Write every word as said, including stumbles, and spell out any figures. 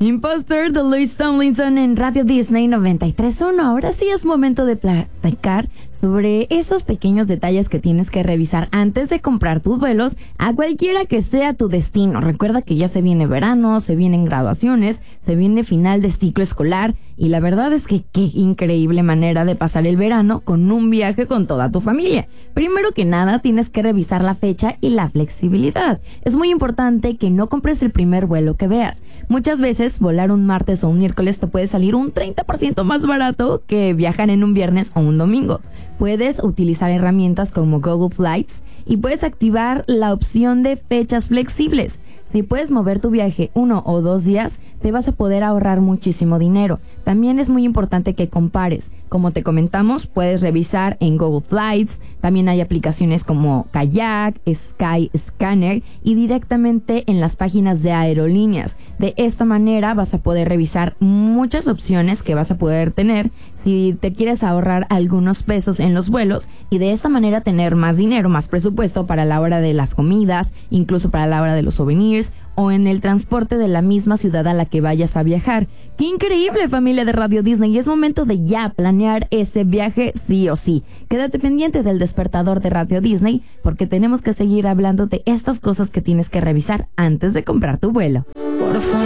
Imposter de Louis Tomlinson en Radio Disney noventa y tres punto uno. Ahora sí es momento de platicar sobre esos pequeños detalles que tienes que revisar antes de comprar tus vuelos a cualquiera que sea tu destino. Recuerda que ya se viene verano, se vienen graduaciones, se viene final de ciclo escolar y la verdad es que qué increíble manera de pasar el verano con un viaje con toda tu familia. Primero que nada, tienes que revisar la fecha y la flexibilidad. Es muy importante que no compres el primer vuelo que veas. Muchas veces volar un martes o un miércoles te puede salir un treinta por ciento más barato que viajar en un viernes o un domingo. Puedes utilizar herramientas como Google Flights y puedes activar la opción de fechas flexibles. Si puedes mover tu viaje uno o dos días, te vas a poder ahorrar muchísimo dinero. También es muy importante que compares. Como te comentamos, puedes revisar en Google Flights. También hay aplicaciones como Kayak, Skyscanner y directamente en las páginas de aerolíneas. De esta manera vas a poder revisar muchas opciones que vas a poder tener si te quieres ahorrar algunos pesos en los vuelos y de esta manera tener más dinero, más presupuesto para la hora de las comidas, incluso para la hora de los souvenirs o en el transporte de la misma ciudad a la que vayas a viajar. ¡Qué increíble, familia de Radio Disney! Y es momento de ya planear ese viaje sí o sí. Quédate pendiente del despertador de Radio Disney porque tenemos que seguir hablando de estas cosas que tienes que revisar antes de comprar tu vuelo. Por favor.